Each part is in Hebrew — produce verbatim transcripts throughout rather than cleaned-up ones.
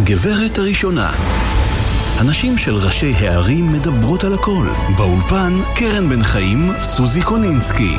הגברת הראשונה. הנשים של ראשי הערים מדברות על הכל. באולפן קרן בן חיים, סוזי קונינסקי.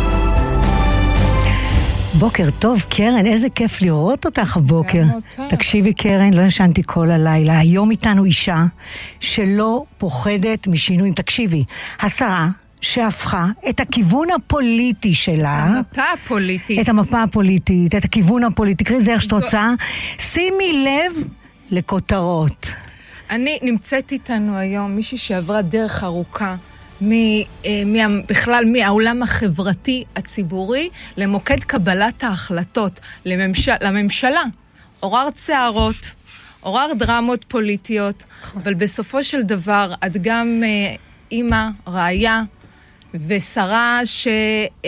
בוקר טוב קרן, איזה כיף לראות אותך הבוקר. תקשיבי קרן, לא ישנתי כל הלילה. היום איתנו אישה שלא פוחדת משינויים. תקשיבי, השרה שהפכה את הכיוון הפוליטי שלה, המפה הפוליטית, את המפה הפוליטית, את הכיוון הפוליטי, קרי זה איך שאת רוצה, שימי לב לכותרות. אני נמצאת איתנו היום מישהי שעברה דרך ארוכה, מ- מה- בכלל מהעולם החברתי הציבורי למוקד קבלת ההחלטות לממשל, לממשלה. עורר צערות, עורר דרמות פוליטיות, אבל בסופו של דבר את גם אה, אימא, רעיה ושרה ש, אה,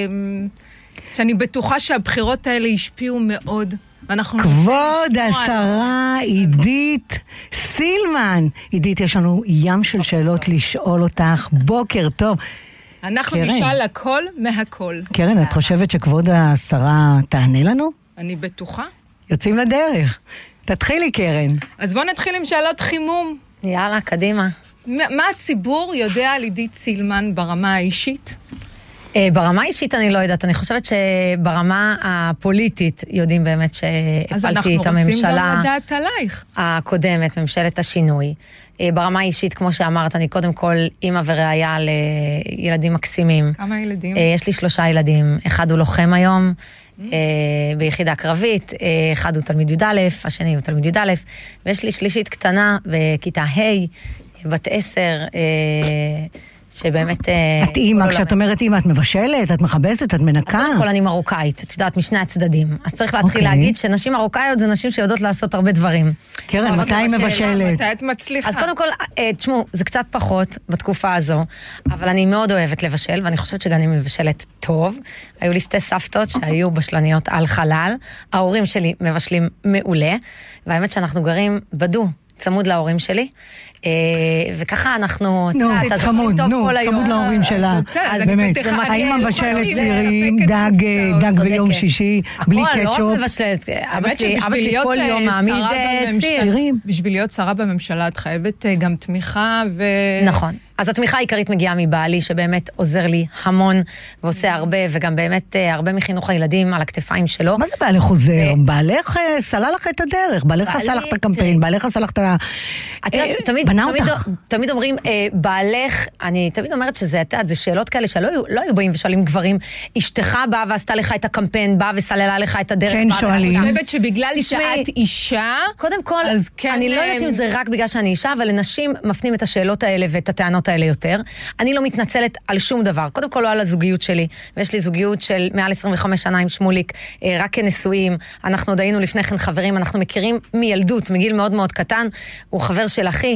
שאני בטוחה שהבחירות האלה השפיעו מאוד. כבוד השרה עידית סילמן. עידית, יש לנו ים של שאלות לשאול אותך. בוקר טוב. אנחנו נשאל הכל מהכל. קרן, את חושבת שכבוד השרה תענה לנו? אני בטוחה. יוצאים לדרך. תתחילי קרן. אז בואו נתחיל עם שאלות חימום. יאללה, קדימה. מה הציבור יודע על עידית סילמן ברמה האישית? ברמה האישית אני לא יודעת, אני חושבת שברמה הפוליטית יודעים באמת שהפלתי את הממשלה. אז אנחנו רוצים גם לדעת עלייך. הקודמת, ממשלת השינוי. ברמה האישית, כמו שאמרת, אני קודם כל אימא ורעיה לילדים מקסימים. כמה ילדים? יש לי שלושה ילדים, אחד הוא לוחם היום, ביחידה קרבית, אחד הוא תלמיד י' א', השני הוא תלמיד י' א', ויש לי שלישית קטנה בכיתה ה', בת עשר, שבאמת... את אימא, כשאת אומרת אימא, את מבשלת, את מכבסת, את מנקה? אז קודם כל אני מרוקאית, את יודעת, משני הצדדים. אז צריך להתחיל להגיד שנשים מרוקאיות זה נשים שיודעות לעשות הרבה דברים. קרן, מתי היא מבשלת? מתי את מצליחה? אז קודם כל, תשמעו, זה קצת פחות בתקופה הזו, אבל אני מאוד אוהבת לבשל, ואני חושבת שגם אני מבשלת טוב. היו לי שתי סבתות שהיו בשלניות על חלל, ההורים שלי מבשלים מעולה, והאמת שאנחנו גרים בדו, צמוד להורים שלי, וככה אנחנו... נו, צמוד, נו, צמוד להורים שלה. אז באמת, האמא מבשלת צירים, דג ביום שישי, בלי קטשופ. לא, לא מבשלת, אבא שלי כל יום מעמיד סיר. בשביל להיות שרה בממשלה, את חייבת גם תמיכה ו... נכון. אז התמיכה העיקרית מגיעה מבעלי, שבאמת עוזר לי המון, ועושה הרבה, וגם באמת הרבה מחינוך הילדים על הכתפיים שלו. מה זה בעלך עוזר? בעלך סלל לך את הדרך, בעלך עשה לך את הקמפיין, בעלך עשה לך את ה... בנה אותך. תמיד אומרים, בעלך, אני תמיד אומרת שזה, את יודעת, זה שאלות כאלה שלא היו באים ושואלים גברים, אשתך באה ועשתה לך את הקמפיין, באה וסללה לך את הדרך. כן, שואלים. אני חושבת שבגלל שאת אישה, קודם כל, אני לא יודעת אם זה רק בגלל שאני אישה, אבל לנשים מפנים את השאלות האלה ואת הטענות האלה יותר. אני לא מתנצלת על שום דבר. קודם כל לא על הזוגיות שלי, ויש לי זוגיות של מעל עשרים וחמש שנה עם שמוליק, רק כנשואים. אנחנו עוד היינו לפני כן חברים, אנחנו מכירים מילדות, מגיל מאוד מאוד קטן. הוא חבר של אחי,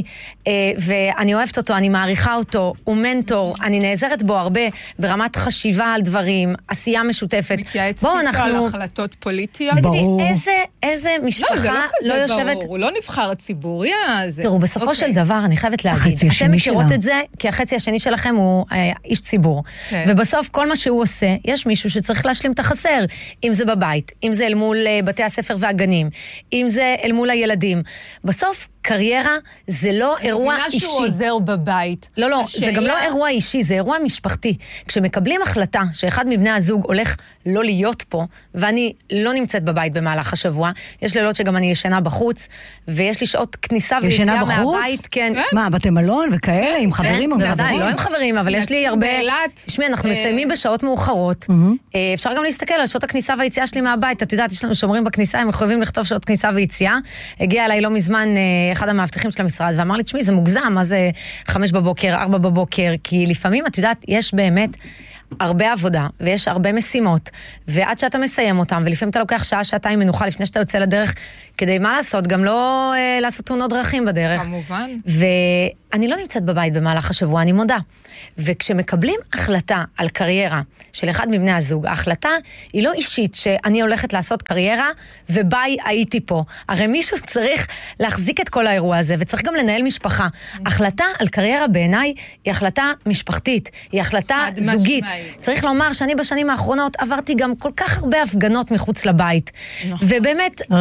ואני אוהבת אותו, אני מעריכה אותו, הוא מנטור, אני נעזרת בו הרבה ברמת חשיבה על דברים, עשייה משותפת. מתייעצת איתו על החלטות פוליטיות. ברור. איזה, איזה משפחה לא יושבת... הוא לא נבחר ציבורי. תראו, בסופו של דבר, אני חייבת להגיד, אתם מכירות את זה, כי החצי השני שלכם הוא אה, איש ציבור. כן. ובסוף כל מה שהוא עושה, יש מישהו שצריך להשלים את החסר. אם זה בבית, אם זה אל מול אה, בתי הספר והגנים, אם זה אל מול הילדים. בסוף קריירה זה לא אירוע אישי. מבינה שהוא עוזר בבית. לא, לא, השאלה... זה גם לא אירוע אישי, זה אירוע משפחתי. כשמקבלים החלטה שאחד מבני הזוג הולך לא להיות פה, ואני לא נמצאת בבית במהלך השבוע, יש לילות שגם אני ישנה בחוץ, ויש לי שעות כניסה ויציאה מהבית. כן. מה, בתי מלון וכאלה, עם חברים או חברים? לא עם חברים, אבל יש לי הרבה... תשמעי, אנחנו מסיימים בשעות מאוחרות. אפשר גם להסתכל על שעות הכניסה והיציאה שלי מהבית. את יודעת, יש לנו שומרים בכניסה, הם מחויבים לכתוב שעות כניסה ויציאה. הגיע אליי לא מזמן אחד המאבטחים של המשרד, ואמר לי, תשמעי, זה מוגזם, מה זה חמש בבוקר, ארבע בבוקר, כי לפעמים, את יודעת, יש באמת הרבה עבודה, ויש הרבה משימות, ועד שאתה מסיים אותם, ולפעמים אתה לוקח שעה, שעתיים מנוחה, לפני שאתה יוצא לדרך, כדי מה לעשות, גם לא אה, לעשות תאונות דרכים בדרך. כמובן. ואני לא נמצאת בבית במהלך השבוע, אני מודה. וכשמקבלים החלטה על קריירה של אחד מבני הזוג, ההחלטה היא לא אישית שאני הולכת לעשות קריירה, וביי הייתי פה. הרי מישהו צריך להחזיק את כל האירוע הזה, וצריך גם לנהל משפחה. החלטה על קריירה בעיניי היא החלטה משפחתית, היא החלטה זוגית. צריך לומר שאני בשנים האחרונות עברתי גם כל כך הרבה הפגנות מחוץ לבית. ובאמת...